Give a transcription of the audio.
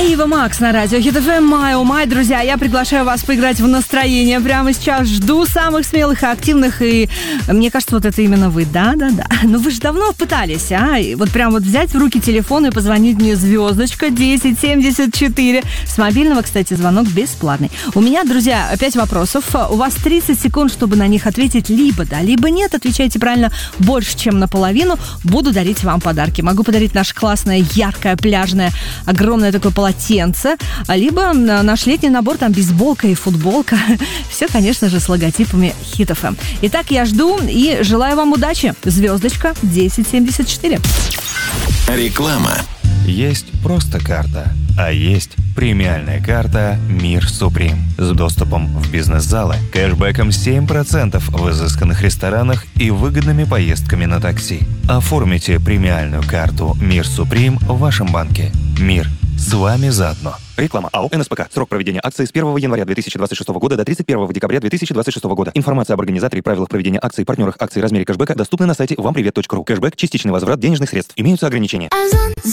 Ива Макс на радио Хит ФМ. Май, друзья, я приглашаю вас поиграть в настроение. Прямо сейчас жду самых смелых и активных. И мне кажется, вот это именно вы. Да. Но вы же давно пытались, а? И вот прям вот взять в руки телефон и позвонить мне звездочка 1074. С мобильного, кстати, звонок бесплатный. У меня, друзья, 5 вопросов. У вас 30 секунд, чтобы на них ответить либо да, либо нет. Отвечайте правильно больше, чем наполовину. Буду дарить вам подарки. Могу подарить наше классное, яркое, пляжное, огромное такое полотенце, либо наш летний набор, там бейсболка и футболка. Все, конечно же, с логотипами Hit FM. Итак, я жду и желаю вам удачи. Звездочка 1074. Реклама. Есть просто карта, а есть премиальная карта «Мир Суприм» с доступом в бизнес-залы, кэшбэком 7% в изысканных ресторанах и выгодными поездками на такси. Оформите премиальную карту «Мир Суприм» в вашем банке. Мир с вами заодно. Реклама. АО «НСПК». Срок проведения акции с 1 января 2026 года до 31 декабря 2026 года. Информация об организаторе и правилах проведения акций, партнерах акций, размере кэшбэка доступны на сайте вампривет.ру. Кэшбэк – частичный возврат денежных средств. Имеются ограничения.